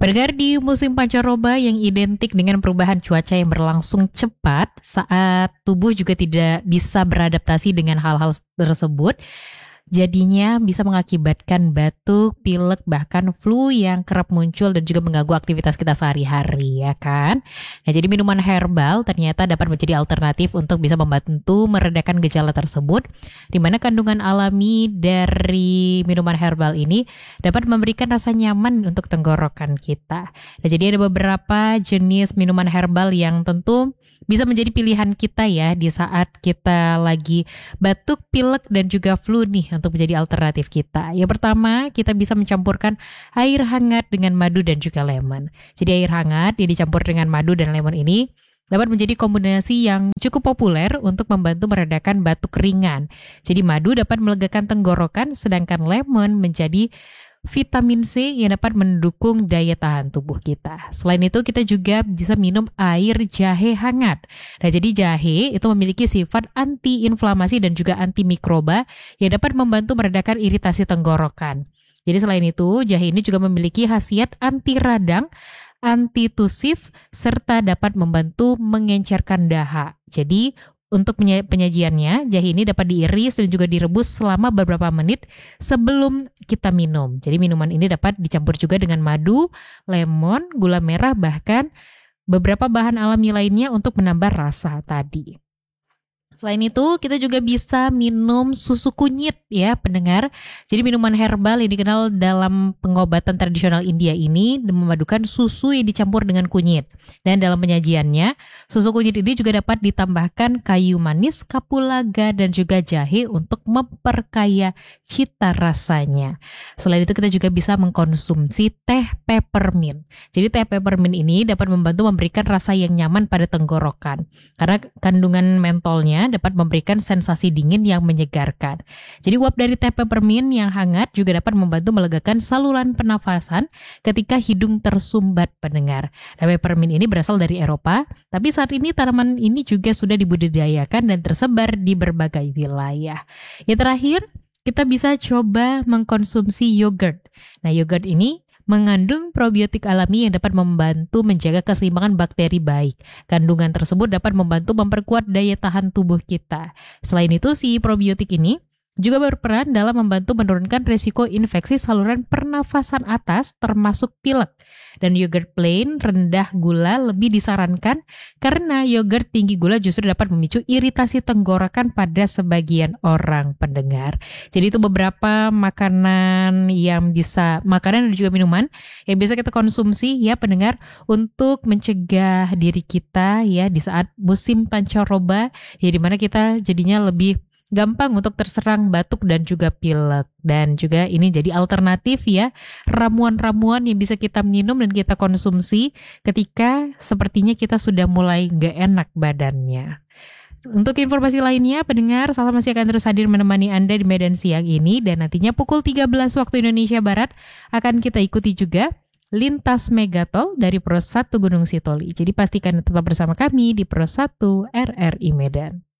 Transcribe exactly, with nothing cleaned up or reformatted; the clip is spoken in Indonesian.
Pendengar, di musim pancaroba yang identik dengan perubahan cuaca yang berlangsung cepat saat tubuh juga tidak bisa beradaptasi dengan hal-hal tersebut, jadinya bisa mengakibatkan batuk, pilek, bahkan flu yang kerap muncul dan juga mengganggu aktivitas kita sehari-hari, ya kan? Nah, jadi minuman herbal ternyata dapat menjadi alternatif untuk bisa membantu meredakan gejala tersebut, di mana kandungan alami dari minuman herbal ini dapat memberikan rasa nyaman untuk tenggorokan kita. Nah, jadi ada beberapa jenis minuman herbal yang tentu bisa menjadi pilihan kita ya di saat kita lagi batuk, pilek, dan juga flu nih untuk menjadi alternatif kita. Yang pertama, kita bisa mencampurkan air hangat dengan madu dan juga lemon. Jadi air hangat yang dicampur dengan madu dan lemon ini dapat menjadi kombinasi yang cukup populer untuk membantu meredakan batuk ringan. Jadi madu dapat melegakan tenggorokan, sedangkan lemon menjadi vitamin C yang dapat mendukung daya tahan tubuh kita. Selain itu, kita juga bisa minum air jahe hangat. Nah, jadi jahe itu memiliki sifat anti-inflamasi dan juga antimikroba yang dapat membantu meredakan iritasi tenggorokan. Jadi selain itu, jahe ini juga memiliki khasiat anti radang, antitusif, serta dapat membantu mengencerkan dahak. Jadi untuk penyajiannya, jahe ini dapat diiris dan juga direbus selama beberapa menit sebelum kita minum. Jadi minuman ini dapat dicampur juga dengan madu, lemon, gula merah, bahkan beberapa bahan alami lainnya untuk menambah rasa tadi. Selain itu, kita juga bisa minum susu kunyit ya pendengar. Jadi minuman herbal yang dikenal dalam pengobatan tradisional India ini memadukan susu yang dicampur dengan kunyit. Dan dalam penyajiannya, susu kunyit ini juga dapat ditambahkan kayu manis, kapulaga, dan juga jahe untuk memperkaya cita rasanya. Selain itu, kita juga bisa mengkonsumsi teh peppermint. Jadi teh peppermint ini dapat membantu memberikan rasa yang nyaman pada tenggorokan. Karena kandungan mentolnya dapat memberikan sensasi dingin yang menyegarkan. Jadi uap dari teh peppermint yang hangat juga dapat membantu melegakan saluran pernafasan ketika hidung tersumbat pendengar. Nah, peppermint ini berasal dari Eropa, tapi saat ini tanaman ini juga sudah dibudidayakan dan tersebar di berbagai wilayah. Yang terakhir, kita bisa coba mengkonsumsi yogurt. Nah, yogurt ini mengandung probiotik alami yang dapat membantu menjaga keseimbangan bakteri baik. Kandungan tersebut dapat membantu memperkuat daya tahan tubuh kita. Selain itu, si probiotik ini juga berperan dalam membantu menurunkan risiko infeksi saluran pernafasan atas termasuk pilek. Dan yogurt plain rendah gula lebih disarankan karena yogurt tinggi gula justru dapat memicu iritasi tenggorokan pada sebagian orang pendengar. Jadi itu beberapa makanan yang bisa, makanan dan juga minuman yang bisa kita konsumsi ya pendengar untuk mencegah diri kita ya di saat musim pancaroba ya di mana kita jadinya lebih gampang untuk terserang batuk dan juga pilek. Dan juga ini jadi alternatif ya, ramuan-ramuan yang bisa kita minum dan kita konsumsi ketika sepertinya kita sudah mulai gak enak badannya. Untuk informasi lainnya, pendengar, Salam masih akan terus hadir menemani Anda di Medan siang ini. Dan nantinya pukul tiga belas waktu Indonesia Barat akan kita ikuti juga Lintas Megatol dari Pro satu Gunung Sitoli. Jadi pastikan tetap bersama kami di Pro satu R R I Medan.